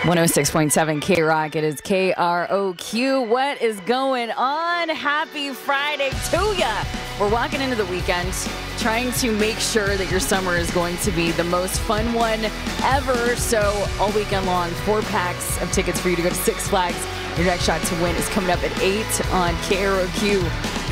106.7 K-Rock. It is KROQ. What is going on? Happy Friday to ya. We're walking into the weekend trying to make sure that your summer is going to be the most fun one ever. So all weekend long, 4 packs of tickets for you to go to Six Flags. Your next shot to win is coming up at 8 on KROQ.